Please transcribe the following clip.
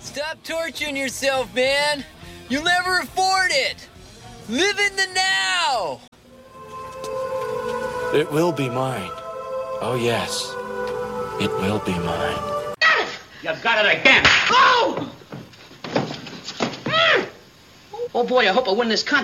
Stop torturing yourself, man. You'll never afford it. Live in the now. It will be mine. Oh, yes. It will be mine. You got it again. Oh! Oh, boy, I hope I win this contest.